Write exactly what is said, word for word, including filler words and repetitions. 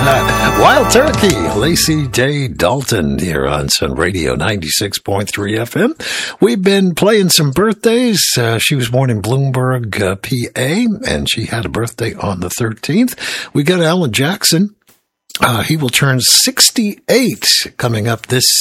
that. Wild Turkey, Lacey Day Dalton here on Sun Radio ninety-six point three F M. We've been playing some birthdays. Uh, she was born in Bloomberg, uh, P A, and she had a birthday on the thirteenth. We got Alan Jackson. Uh, he will turn sixty-eight coming up this